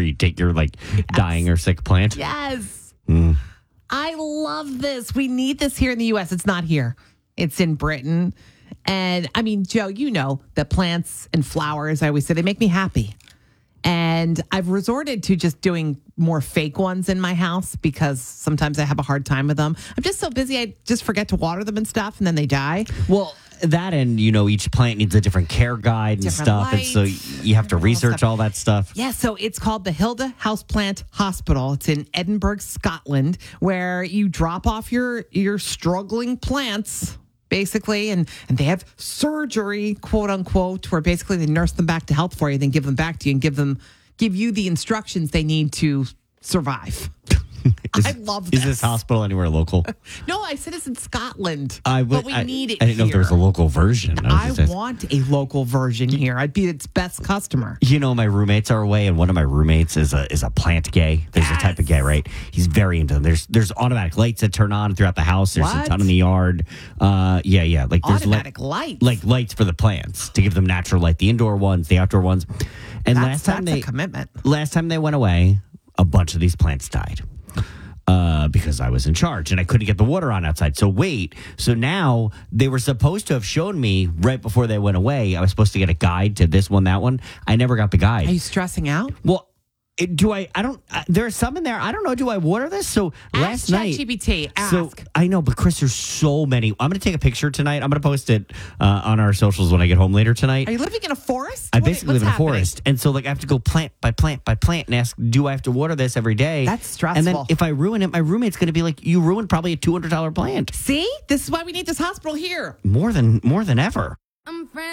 you take your dying or sick plant. Yes. Mm. I love this. We need this here in the U.S. It's not here. It's in Britain. And I mean, Joe, you know that plants and flowers, I always say, they make me happy. And I've resorted to just doing more fake ones in my house because sometimes I have a hard time with them. I'm just so busy, I just forget to water them and stuff, and then they die. Well, that and, each plant needs a different care guide and Different stuff. lights, and so you have to research all that stuff. Yeah, so it's called the Hilda Houseplant Hospital. It's in Edinburgh, Scotland, where you drop off your struggling plants, basically, and they have surgery, quote unquote, where basically they nurse them back to health for you, then give them back to you and give you the instructions they need to survive. I love this. Is this hospital anywhere local? No, I said it's in Scotland. But we need it I didn't know if there was a local version. I want a local version here. I'd be its best customer. My roommates are away, and one of my roommates is a plant gay. There's a type of gay, right? He's very into them. There's automatic lights that turn on throughout the house. There's a ton in the yard. Yeah. Like there's automatic lights. Like lights for the plants to give them natural light. The indoor ones, the outdoor ones. And that's a commitment. Last time they went away, a bunch of these plants died. Because I was in charge and I couldn't get the water on outside. So now they were supposed to have shown me right before they went away. I was supposed to get a guide to this one, that one. I never got the guide. Are you stressing out? Well, there are some in there. I don't know. Do I water this? So last night. ChatGPT, ask. So I know, but Chris, there's so many. I'm going to take a picture tonight. I'm going to post it on our socials when I get home later tonight. Are you living in a forest? I basically live in a forest. And so I have to go plant by plant by plant and ask, do I have to water this every day? That's stressful. And then if I ruin it, my roommate's going to be like, you ruined probably a $200 plant. See? This is why we need this hospital here. More than ever. I'm friends.